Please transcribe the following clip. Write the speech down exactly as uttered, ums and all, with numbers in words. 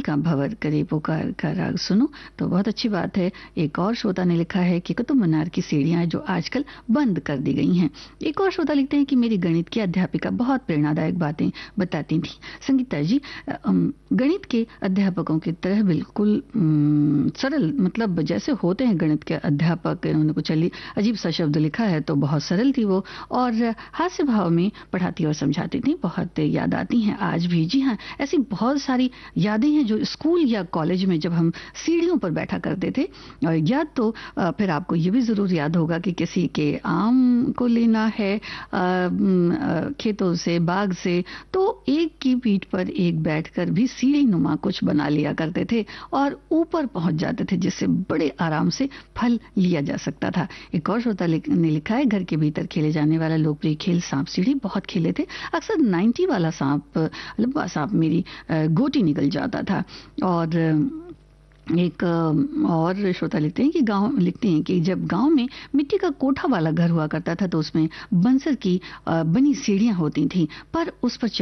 का भंवर करे पुकार का राग सुनो। तो बहुत अच्छी बात है। एक और श्रोता ने लिखा है कि कुतुब मीनार की सीढ़ियां जो आजकल बंद कर दी गई हैं। एक और श्रोता लिखते हैं कि मेरी गणित की अध्यापिका बहुत प्रेरणादायक बातें बताती थी। संगीता जी, गणित के अध्यापकों की तरह बिल्कुल सरल, मतलब जैसे होते हैं गणित के अध्यापक, उन्होंने कुछ अजीब सा शब्द लिखा है तो बहुत सरल थी वो, और हास्य भाव में पढ़ाती और समझाती थी। बहुत याद आती हैं आज भी। जी हाँ, ऐसी बहुत सारी यादें हैं जो स्कूल या कॉलेज में जब हम सीढ़ियों पर बैठा करते थे। और याद तो फिर आपको ये भी जरूर याद होगा कि किसी के आम को लेना है खेतों से, बाग से, तो एक की पीठ पर एक बैठकर भी सीढ़ी नुमा कुछ बना लिया करते थे और ऊपर पहुंच जाते थे, जिससे बड़े आराम से फल लिया जा सकता था। एक और श्रोता ने लिखा है, घर के भीतर खेले जाने वाला लोकप्रिय खेल सांप सीढ़ी बहुत खेले थे। अक्सर नाइन्टी वाला सांप, लंबा सांप मेरी गोटी निकल जाता था। और एक और श्रोता लिखते हैं कि गांव लिखते हैं कि जब गांव में मिट्टी का कोठा वाला घर हुआ करता था तो उसमें बंसर की बनी सीढ़ियां होती थी, पर उस पर